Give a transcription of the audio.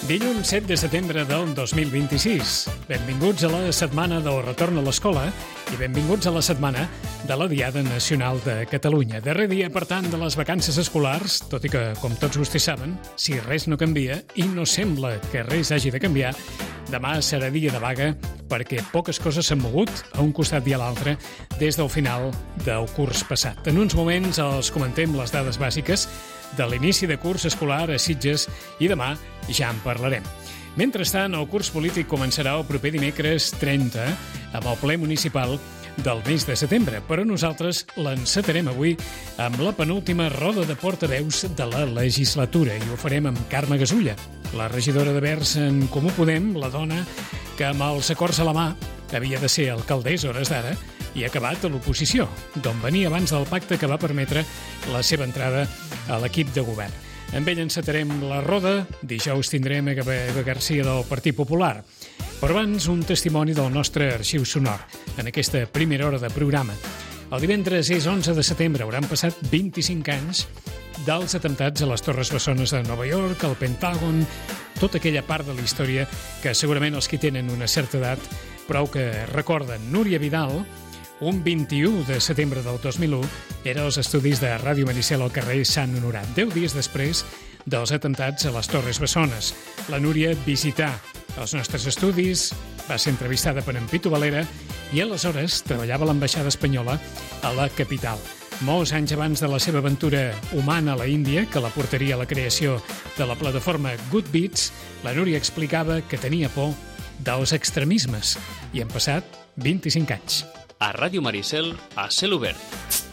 Dilluns 7 de setembre del 2026. Benvinguts a la setmana del retorn a l'escola i benvinguts a la setmana de la Diada Nacional de Catalunya. Darrer dia, per tant, de les vacances escolars, tot i que, com tots vostès saben, si res no canvia i no sembla que res hagi de canviar, demà serà dia de vaga perquè poques coses s'han mogut a un costat i a l'altre des del final del curs passat. En uns moments els comentem les dades bàsiques de l'inici de curs escolar a Sitges i demà ja en parlarem. Mentrestant, el curs polític començarà el proper dimecres 30 amb el ple municipal del mes de setembre, però nosaltres l'encetarem avui amb la penúltima roda de portaveus de la legislatura i ho farem amb Carme Gasulla, la regidora de Verds en Comú Podem, la dona que amb els acords a la mà havia de ser alcaldessa hores d'ara i ha acabat a l'oposició, d'on venia abans del pacte que va permetre la seva entrada a l'equip de govern. Amb ell encetarem la roda, dijous tindrem Eva Garcia del Partit Popular. Però abans, un testimoni del nostre arxiu sonor, en aquesta primera hora de programa. El divendres és 11 de setembre, hauran passat 25 anys dels atemptats a les Torres Bessones de Nova York, al Pentàgon, tota aquella part de la història que segurament els que tenen una certa edat prou que recorden. Núria Vidal, un 21 de setembre del 2001, era als estudis de Ràdio Maricel al carrer Sant Honorat, 10 dies després dels atemptats a les Torres Bessones. La Núria visità els nostres estudis, va ser entrevistada per en Pitu Valera i aleshores treballava a l'ambaixada espanyola a la capital. Molts anys abans de la seva aventura humana a la Índia, que la portaria a la creació de la plataforma Good Beats, la Núria explicava que tenia por dels extremismes i han passat 25 anys. A Ràdio Maricel, a cel obert.